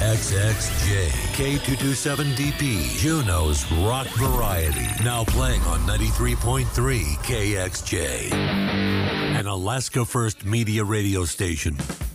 KXXJ, K227DP, Juneau's rock variety. Now playing on 93.3 KXJ, an Alaska First Media radio station.